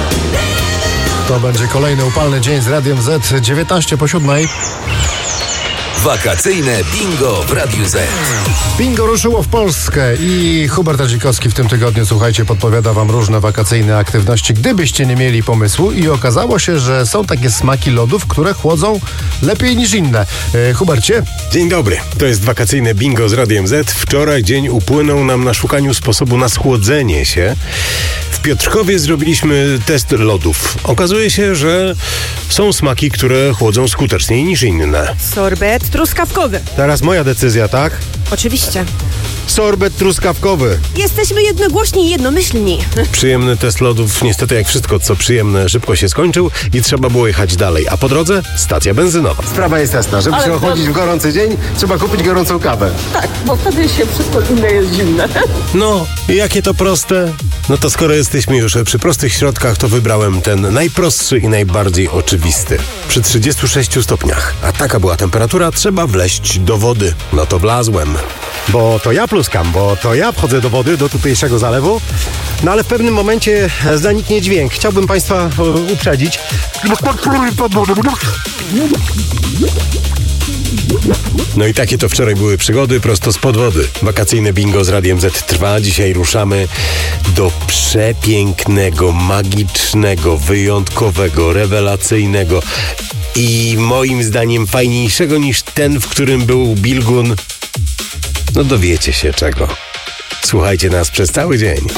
To będzie kolejny upalny dzień z Radiem Z, 19 po 7. Wakacyjne bingo w Radiu Z. Bingo ruszyło w Polskę i Hubert Adzikowski w tym tygodniu, słuchajcie, podpowiada wam różne wakacyjne aktywności, gdybyście nie mieli pomysłu, i okazało się, że są takie smaki lodów, które chłodzą lepiej niż inne. Hubercie? Dzień dobry, to jest wakacyjne bingo z Radiem Z. Wczoraj dzień upłynął nam na szukaniu sposobu na schłodzenie się. W Piotrkowie zrobiliśmy test lodów. Okazuje się, że są smaki, które chłodzą skuteczniej niż inne. Sorbet truskawkowy. Teraz moja decyzja, tak? Oczywiście. Sorbet truskawkowy. Jesteśmy jednogłośni i jednomyślni. Przyjemny test lodów, niestety jak wszystko co przyjemne, szybko się skończył i trzeba było jechać dalej. A po drodze stacja benzynowa. Sprawa jest jasna, żeby się ochłodzić w gorący dzień, trzeba kupić gorącą kawę. Tak, bo wtedy się wszystko inne jest zimne. No, jakie to proste? No to skoro jesteśmy już przy prostych środkach, to wybrałem ten najprostszy i najbardziej oczywisty. Przy 36 stopniach, a taka była temperatura, trzeba wleźć do wody. No to wlazłem. Bo to ja pluskam, bo to ja wchodzę do wody, do tutejszego zalewu. No ale w pewnym momencie zaniknie dźwięk. Chciałbym Państwa uprzedzić. No i takie to wczoraj były przygody prosto spod wody. Wakacyjne bingo z Radiem Z trwa. Dzisiaj ruszamy do przepięknego, magicznego, wyjątkowego, rewelacyjnego i moim zdaniem fajniejszego niż ten, w którym był Bilgun. No dowiecie się czego. Słuchajcie nas przez cały dzień.